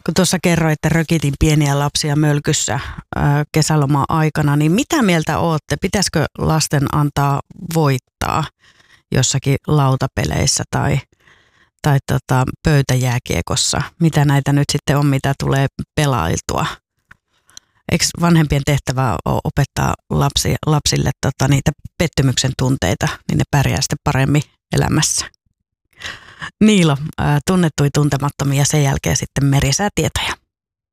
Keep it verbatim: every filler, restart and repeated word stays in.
Kun tuossa kerroit, että rökitin pieniä lapsia mölkyssä ää, kesäloma aikana, niin mitä mieltä ootte? Pitäisikö lasten antaa voittaa jossakin lautapeleissä tai, tai tota, pöytäjääkiekossa? Mitä näitä nyt sitten on, mitä tulee pelailtua? Eikö vanhempien tehtävä ole opettaa lapsi, lapsille tota, niitä pettymyksen tunteita, niin ne pärjää sitten paremmin elämässä? Niilo, ää, tunnettuja tuntemattomia, sen jälkeen sitten merisäätietoja.